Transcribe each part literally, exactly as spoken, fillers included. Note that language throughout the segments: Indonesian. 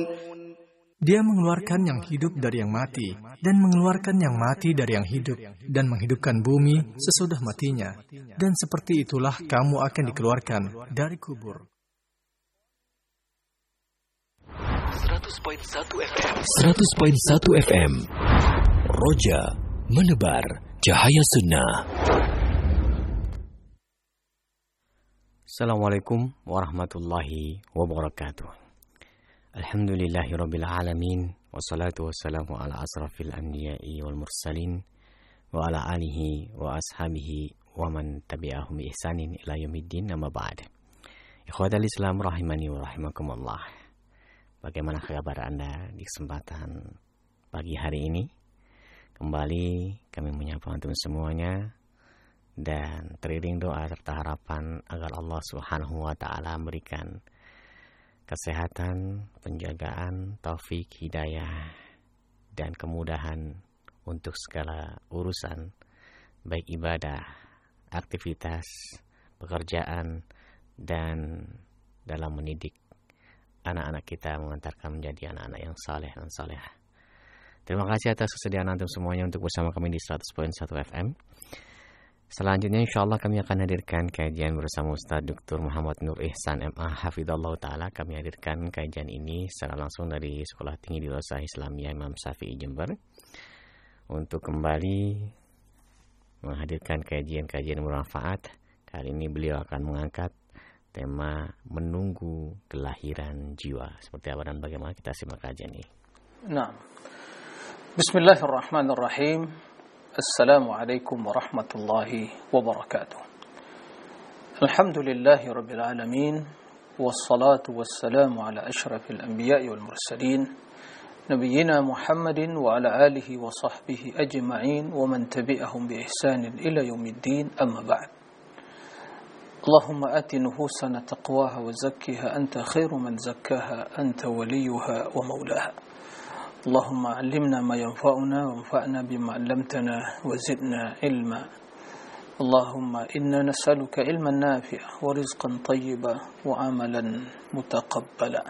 Dia mengeluarkan yang hidup dari yang mati, dan mengeluarkan yang mati dari yang hidup, dan menghidupkan bumi sesudah matinya. Dan seperti itulah kamu akan dikeluarkan dari kubur. seratus koma satu F M seratus koma satu F M Roja menebar cahaya sunnah. Assalamualaikum warahmatullahi wabarakatuh. Alhamdulillahirabbil alamin, wassalatu wassalamu ala asrafil anbiya'i wal mursalin wa ala alihi wa ashabihi wa man tabi'ahum bi ihsanin ila yaumiddin, amma ba'd. Ikhwatal Islam rahimani wa rahimakumullah. Bagaimana kabar Anda di kesempatan pagi hari ini? Kembali kami menyapa antum semuanya dan teriring doa serta harapan agar Allah Subhanahu wa taala memberikan kesehatan, penjagaan, taufik, hidayah, dan kemudahan untuk segala urusan, baik ibadah, aktivitas, pekerjaan, dan dalam mendidik anak-anak kita mengantarkan menjadi anak-anak yang saleh dan salehah. Terima kasih atas kesediaan antum semuanya untuk bersama kami di seratus koma satu F M. Selanjutnya insyaAllah kami akan hadirkan kajian bersama Ustaz Doktor Muhammad Nur Ihsan M A Hafidhallahu Ta'ala. Kami hadirkan kajian ini secara langsung dari Sekolah Tinggi Dirasah Islamiyah Imam Syafi'i Jember, untuk kembali menghadirkan kajian-kajian bermanfaat. Kali ini beliau akan mengangkat tema menunggu kelahiran jiwa. Seperti apa dan bagaimana, kita simak kajian ini. Nah, Bismillahirrahmanirrahim. Assalamualaikum warahmatullahi wabarakatuh. Alhamdulillahi rabbil alamin, wassalatu wassalamu ala asyrafil anbiya'i wal mursalin, nabiyyina Muhammadin wa ala alihi wa sahbihi ajma'in wa man tabi'ahum bi ihsanin ila yaumiddin, amma ba'd. Allahumma ati nufusana taqwaha wa zakkiha anta khairu man zakkaha anta waliyuha wa maulaha. اللهم علمنا ما ينفعنا وانفعنا بما علمتنا وزدنا علما. اللهم إنا نسألك علما نافعا ورزقا طيبا وعملا متقبلا.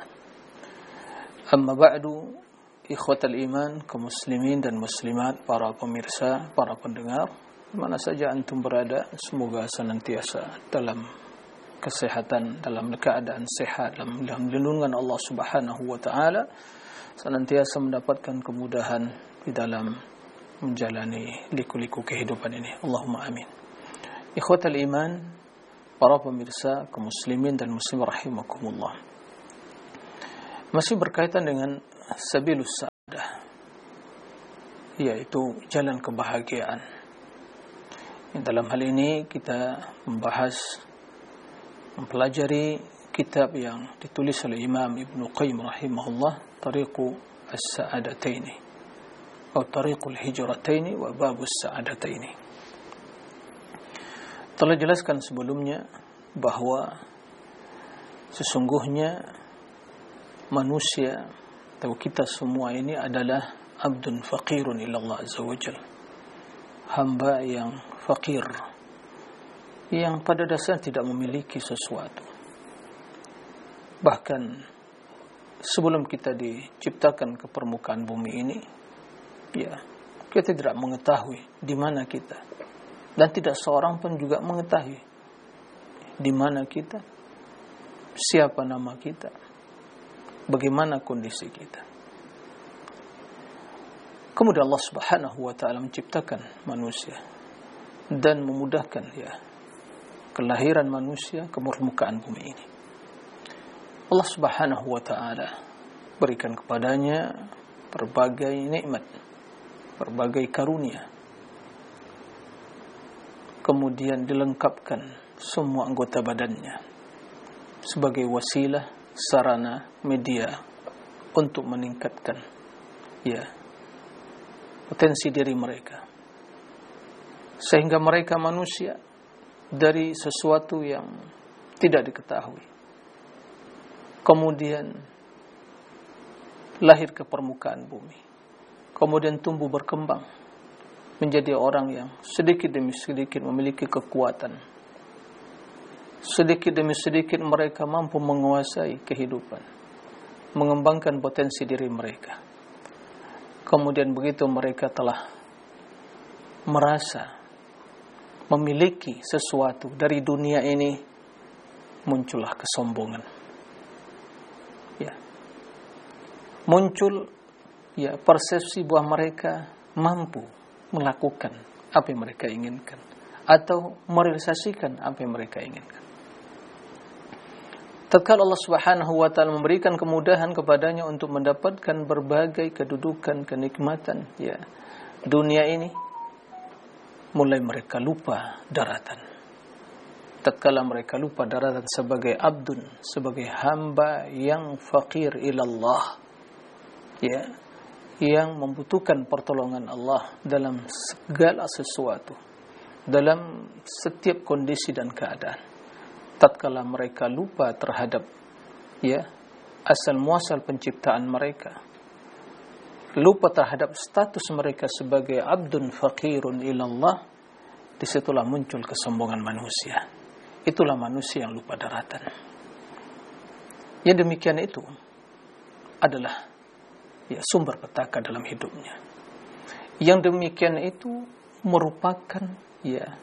أما بعد، إخوة الإيمان, kaum muslimin dan muslimat, para pemirsa, para pendengar, di mana saja antum berada, semoga senantiasa dalam kesehatan, dalam keadaan sehat, dalam, dalam lindungan Allah Subhanahu wa taala, senantiasa mendapatkan kemudahan di dalam menjalani liku-liku kehidupan ini. Allahumma amin. Ikhwatal iman, para pemirsa, kaum muslimin dan muslim rahimakumullah. Masih berkaitan dengan sabilus sa'adah, yaitu jalan kebahagiaan. Dalam hal ini kita membahas, mempelajari kitab yang ditulis oleh Imam Ibnu Qayyim rahimahullah, Tariqu as-Sa'adataini atau Tariqul Hijrataini wa Babus Sa'adataini. Telah jelaskan sebelumnya bahwa sesungguhnya manusia atau kita semua ini adalah abdun faqirun ila Allah azza wajal, hamba yang fakir, yang pada dasarnya tidak memiliki sesuatu. Bahkan sebelum kita diciptakan ke permukaan bumi ini, ya, kita tidak mengetahui di mana kita, dan tidak seorang pun juga mengetahui di mana kita, siapa nama kita, bagaimana kondisi kita. Kemudian Allah Subhanahu wa taala menciptakan manusia dan memudahkan, ya, kelahiran manusia ke permukaan bumi ini. Allah Subhanahu wa taala berikan kepadanya berbagai nikmat, berbagai karunia. Kemudian dilengkapkan semua anggota badannya sebagai wasilah, sarana, media untuk meningkatkan, ya, potensi diri mereka, sehingga mereka manusia dari sesuatu yang tidak diketahui, kemudian lahir ke permukaan bumi, kemudian tumbuh berkembang menjadi orang yang sedikit demi sedikit memiliki kekuatan, sedikit demi sedikit mereka mampu menguasai kehidupan, mengembangkan potensi diri mereka. Kemudian begitu mereka telah merasa memiliki sesuatu dari dunia ini, muncullah kesombongan. Ya. Muncul ya persepsi bahwa mereka mampu melakukan apa yang mereka inginkan atau merealisasikan apa yang mereka inginkan. Tatkala Allah Subhanahu wa taala memberikan kemudahan kepadanya untuk mendapatkan berbagai kedudukan, kenikmatan ya dunia ini, mulai mereka lupa daratan. Tatkala mereka lupa daratan sebagai abdun, sebagai hamba yang faqir ilallah, ya, yang membutuhkan pertolongan Allah dalam segala sesuatu, dalam setiap kondisi dan keadaan. Tatkala mereka lupa terhadap ya asal muasal penciptaan mereka, lupa terhadap status mereka sebagai abdun faqirun ilallah, disitulah muncul kesombongan manusia. Itulah manusia yang lupa daratan. Yang demikian itu adalah ya sumber petaka dalam hidupnya. Yang demikian itu merupakan ya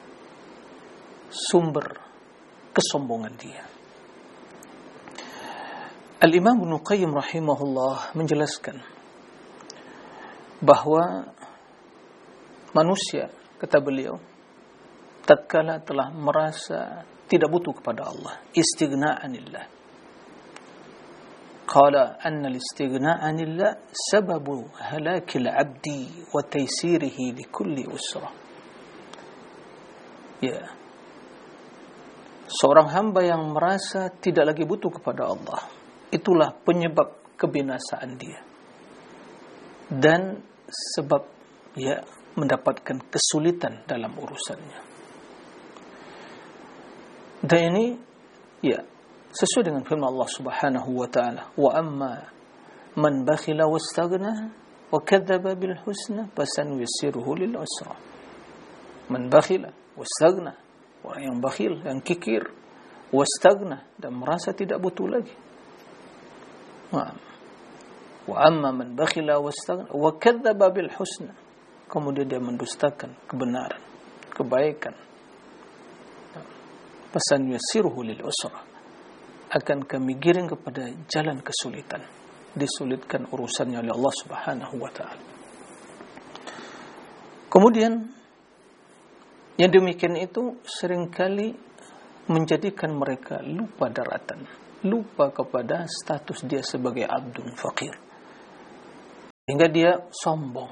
sumber kesombongan dia. Al-Imam Ibnu Qayyim rahimahullah menjelaskan bahwa manusia, kata beliau, tatkala telah merasa tidak butuh kepada Allah, istighna'anillah. Qala anna al-istighna'anillah sababu halakil 'abdi wa taysirihi li kulli usra. Ya. Seorang hamba yang merasa tidak lagi butuh kepada Allah, itulah penyebab kebinasaan dia dan sebab ya mendapatkan kesulitan dalam urusannya. Dan ini ya sesuai dengan firman Allah Subhanahu wa taala, wa amma man bakhila wastaghna wa kadzdzaba bil husna fasanuyassiruhu lil usra. Man bakhila wastaghna, orang yang bakhil, yang kikir, wastagna, dan merasa tidak butuh lagi. Wa amma man bakhila wastagna wa kadzdzaba bil husna, kemudian dia mendustakan kebenaran, kebaikan. Fasan yassiruhu lil usra, akan kami giring kepada jalan kesulitan, disulitkan urusannya oleh Allah Subhanahu wa taala. Kemudian yang demikian itu seringkali menjadikan mereka lupa daratan, lupa kepada status dia sebagai abdun faqir, hingga dia sombong.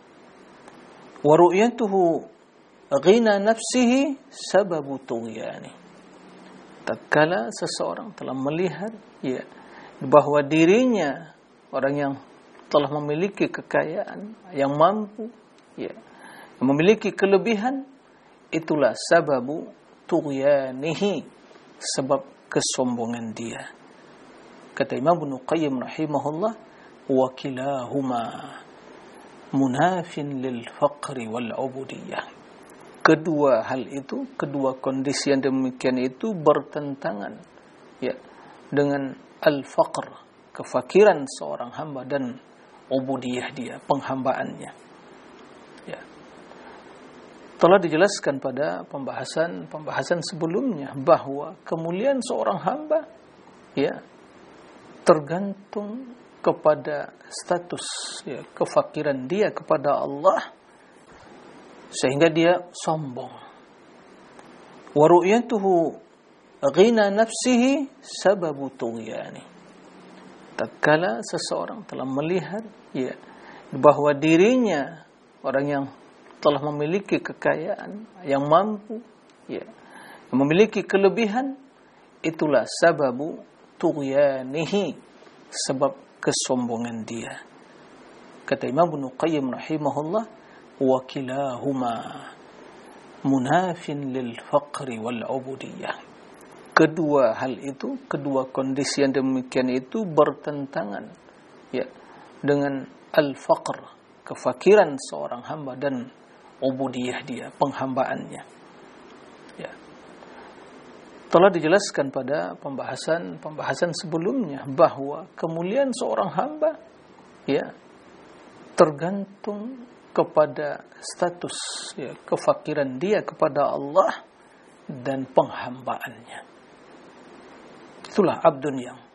Wa ru'yatuhu ghina nafsihi sababu tughyani. Tatkala seseorang telah melihat ya bahwa dirinya orang yang telah memiliki kekayaan, yang mampu ya, memiliki kelebihan, itulah sababu tughyanihi, sebab kesombongan dia. Kata Imam Ibnu Qayyim rahimahullah, wa kilahuma munafin lil faqri wal ubudiyah. Kedua hal itu, kedua kondisi yang demikian itu bertentangan ya dengan al-faqr, kefakiran seorang hamba, dan ubudiyah dia, penghambaannya. Ya. Telah dijelaskan pada pembahasan-pembahasan sebelumnya bahwa kemuliaan seorang hamba ya tergantung kepada status ya kefakiran dia kepada Allah, sehingga dia sombong. Wa ru'yatuhu ghina nafsihi sababu tughyani. Tatkala seseorang telah melihat ya bahwa dirinya orang yang telah memiliki kekayaan, yang mampu ya, yang memiliki kelebihan, itulah sababu tughyanihi, sebab kesombongan dia. Kata Imam Ibnu Qayyim rahimahullah, wa kilahuma munafin lil faqri wal ubudiyah. Kedua hal itu, kedua kondisi yang demikian itu bertentangan ya dengan al-faqr, kefakiran seorang hamba, dan ubudiyah dia, penghambaannya. Ya. Telah dijelaskan pada pembahasan-pembahasan sebelumnya bahwa kemuliaan seorang hamba ya tergantung kepada status ya, kefakiran dia kepada Allah dan penghambaannya. Itulah abdun yang